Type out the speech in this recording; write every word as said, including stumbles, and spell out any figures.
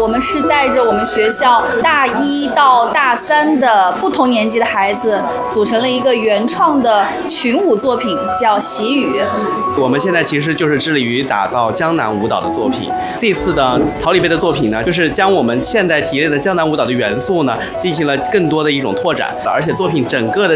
我们是带着我们学校大一到大三的不同年级的孩子，组成了一个原创的群舞作品，叫《习语》。 我们现在其实就是致力于打造江南舞蹈的作品。这次的桃李杯的作品呢，就是将我们现在提炼的江南舞蹈的元素呢，进行了更多的一种拓展，而且作品整个的